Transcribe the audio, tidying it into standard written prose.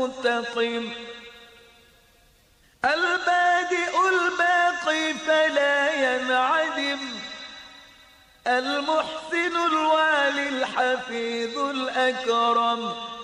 منتقم البادئ الباقي فلا ينعدم المحسن الوالي الحفيظ الأكرم